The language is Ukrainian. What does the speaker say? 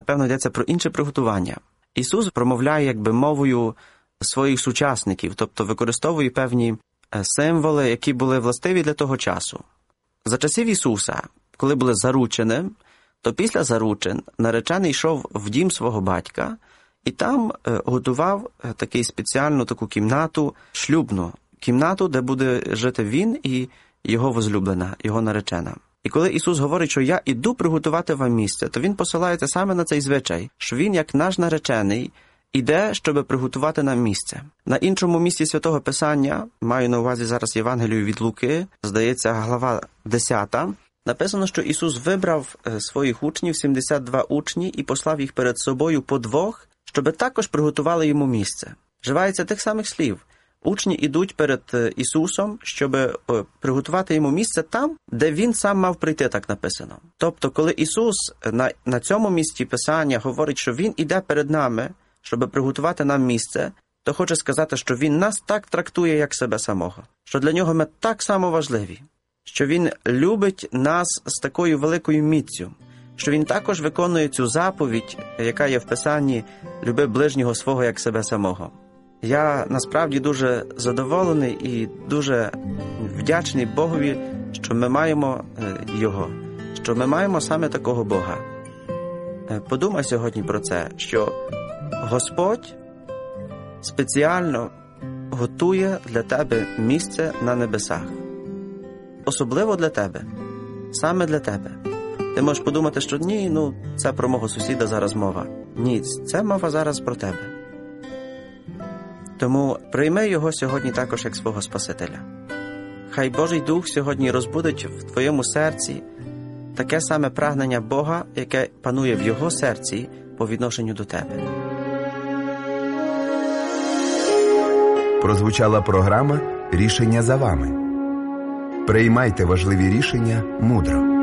напевно, йдеться про інше приготування. Ісус промовляє якби мовою своїх сучасників, тобто використовує певні символи, які були властиві для того часу. За часів Ісуса, коли були заручені, то після заручин наречений йшов в дім свого батька і там готував спеціальну таку кімнату, шлюбну кімнату, де буде жити він і його возлюблена, його наречена. І коли Ісус говорить, що «я іду приготувати вам місце», то Він посилається саме на цей звичай, що Він, як наш наречений, іде, щоб приготувати нам місце. На іншому місці Святого Писання, маю на увазі зараз Євангелію від Луки, здається, глава 10, написано, що Ісус вибрав своїх учнів, 72 учні, і послав їх перед собою по двох, щоб також приготували йому місце. Вживається тих самих слів. Учні ідуть перед Ісусом, щоб приготувати йому місце там, де Він сам мав прийти, так написано. Тобто, коли Ісус на цьому місці Писання говорить, що Він іде перед нами, щоб приготувати нам місце, то хоче сказати, що Він нас так трактує, як себе самого. Що для Нього ми так само важливі. Що Він любить нас з такою великою міцю. Що Він також виконує цю заповідь, яка є в Писанні «Люби ближнього свого, як себе самого». Я насправді дуже задоволений і дуже вдячний Богові, що ми маємо Його, що ми маємо саме такого Бога. Подумай сьогодні про це, що Господь спеціально готує для тебе місце на небесах. Особливо для тебе, саме для тебе. Ти можеш подумати, що ні, це про мого сусіда зараз мова. Ні, це мова зараз про тебе. Тому прийми Його сьогодні також як свого Спасителя. Хай Божий Дух сьогодні розбудить в твоєму серці таке саме прагнення Бога, яке панує в Його серці по відношенню до тебе. Прозвучала програма «Рішення за вами». Приймайте важливі рішення мудро.